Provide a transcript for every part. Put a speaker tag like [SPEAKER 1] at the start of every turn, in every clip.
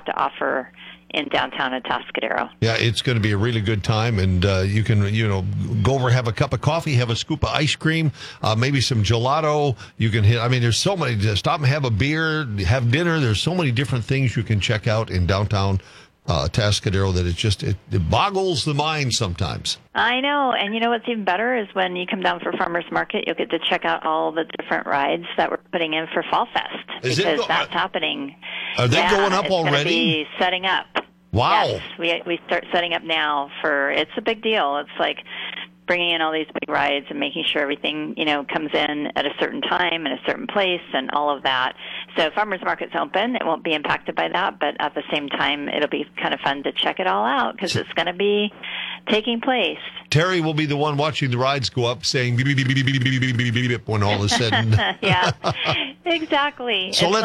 [SPEAKER 1] have to offer in downtown Atascadero.
[SPEAKER 2] Yeah, it's going to be a really good time, and you can, go over, have a cup of coffee, have a scoop of ice cream, maybe some gelato. You can hit, there's so many, just stop and have a beer, have dinner. There's so many different things you can check out in downtown Atascadero that it boggles the mind sometimes.
[SPEAKER 1] I know, and you know what's even better is when you come down for Farmers Market, you'll get to check out all the different rides that we're putting in for Fall Fest, because that's happening.
[SPEAKER 2] Are they going up already?
[SPEAKER 1] It's going to be setting up.
[SPEAKER 2] Wow.
[SPEAKER 1] Yes, we start setting up now it's a big deal. It's like bringing in all these big rides and making sure everything, comes in at a certain time and a certain place and all of that. So Farmers Market's open. It won't be impacted by that, but at the same time, it'll be kind of fun to check it all out because it's going to be taking place. Terry
[SPEAKER 2] will be the one watching the rides go up saying beep, beep, beep, beep, beep, beep, beep, beep, beep, beep, when all is said and done.
[SPEAKER 1] Yeah, exactly. So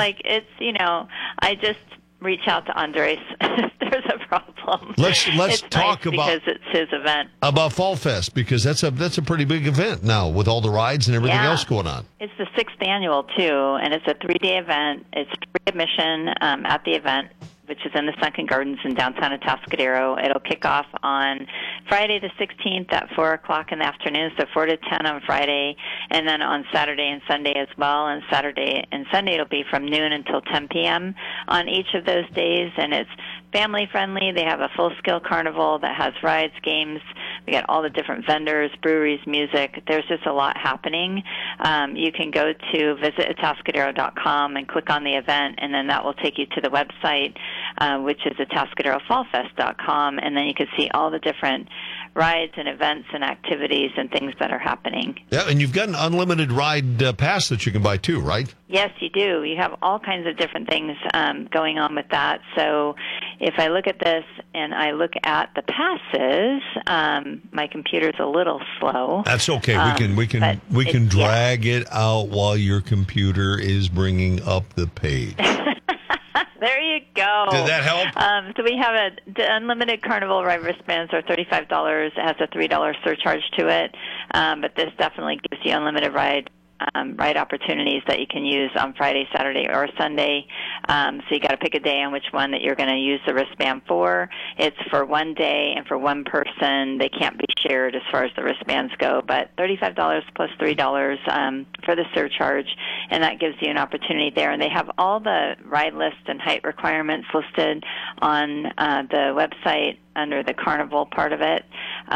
[SPEAKER 1] I just reach out to Andres if there's a problem.
[SPEAKER 2] Let's talk about,
[SPEAKER 1] because it's his event,
[SPEAKER 2] about Fall Fest, because that's a pretty big event now with all the rides and everything else going on.
[SPEAKER 1] It's the 6th annual too, and it's a 3-day event. It's free admission at the event, which is in the Sunken Gardens in downtown Atascadero. It'll kick off on Friday the 16th at 4 o'clock in the afternoon, so 4 to 10 on Friday, and then on Saturday and Sunday as well. And Saturday and Sunday it'll be from noon until 10 p.m. on each of those days, and it's family-friendly. They have a full-scale carnival that has rides, games. We got all the different vendors, breweries, music. There's just a lot happening. You can go to visitatascadero.com and click on the event, and then that will take you to the website, which is atascaderofallfest.com, and then you can see all the different rides and events and activities and things that are happening.
[SPEAKER 2] Yeah, and you've got an unlimited ride pass that you can buy too, right?
[SPEAKER 1] Yes, you do. You have all kinds of different things going on with that. So if I look at this and I look at the passes, my computer's a little slow.
[SPEAKER 2] That's okay. We can drag it out while your computer is bringing up the page.
[SPEAKER 1] There you go.
[SPEAKER 2] Did that help?
[SPEAKER 1] So we have the unlimited Carnival ride wristbands are $35. It has a $3 surcharge to it, but this definitely gives you unlimited ride opportunities that you can use on Friday, Saturday, or Sunday. So you got to pick a day on which one that you're going to use the wristband for. It's for one day and for one person. They can't be shared as far as the wristbands go, but $35 plus $3 for the surcharge, and that gives you an opportunity there. And they have all the ride list and height requirements listed on the website under the carnival part of it.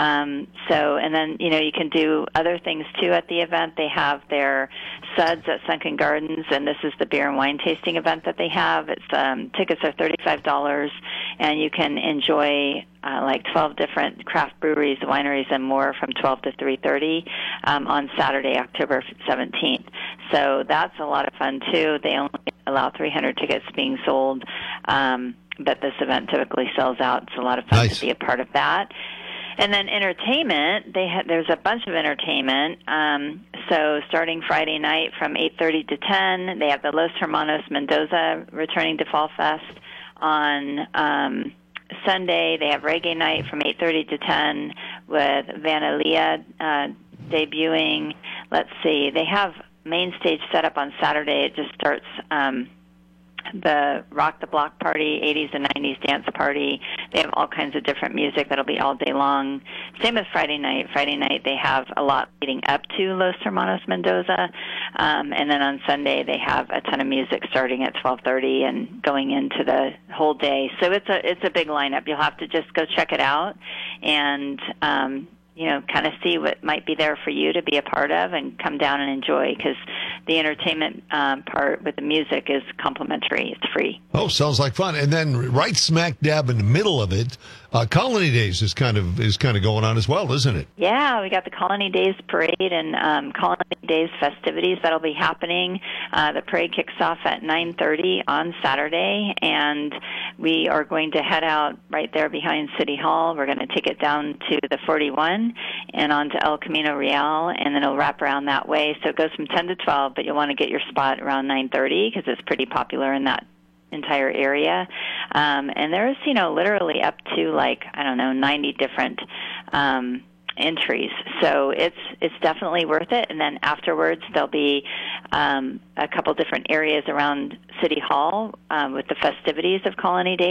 [SPEAKER 1] And then, you can do other things too at the event. They have their suds at Sunken Gardens, and this is the beer and wine tasting event that they have. It's tickets are $35, and you can enjoy 12 different craft breweries, wineries, and more from 12 to 3:30 on Saturday, October 17th. So that's a lot of fun too. They only allow 300 tickets being sold. But this event typically sells out. It's a lot of fun to be a part of that. And then entertainment, there's a bunch of entertainment. So starting Friday night from 8:30 to 10, they have the Los Hermanos Mendoza returning to Fall Fest. On Sunday, they have reggae night from 8:30 to 10 with Vanalia debuting. Let's see, they have main stage set up on Saturday. It just starts the Rock the Block party, 80s and 90s dance party. They have all kinds of different music that'll be all day long. Same as Friday night. Friday night they have a lot leading up to Los Hermanos Mendoza. And then on Sunday they have a ton of music starting at 12:30 and going into the whole day. So it's a big lineup. You'll have to just go check it out and kind of see what might be there for you to be a part of and come down and enjoy, because the entertainment part with the music is complimentary. It's free.
[SPEAKER 2] Oh, sounds like fun. And then right smack dab in the middle of it, Colony Days is kind of going on as well, isn't it?
[SPEAKER 1] Yeah, we got the Colony Days parade and Colony Days festivities that'll be happening. The parade kicks off at 9:30 on Saturday, and we are going to head out right there behind City Hall. We're going to take it down to the 41 and on to El Camino Real, and then it'll wrap around that way. So it goes from 10 to 12, but you'll want to get your spot around 9:30 because it's pretty popular in that entire area. And there's, literally up to 90 different entries. So it's definitely worth it. And then afterwards there'll be a couple different areas around City Hall with the festivities of Colony Days.